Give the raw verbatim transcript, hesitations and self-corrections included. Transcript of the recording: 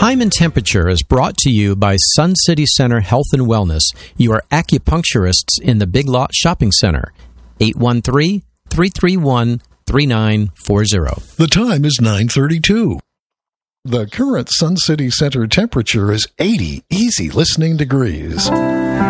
Time and Temperature is brought to you by Sun City Center Health and Wellness, your acupuncturists in the Big Lot Shopping Center. eight one three, three three one, three nine four zero. The time is nine thirty-two. The current Sun City Center temperature is eighty easy listening degrees.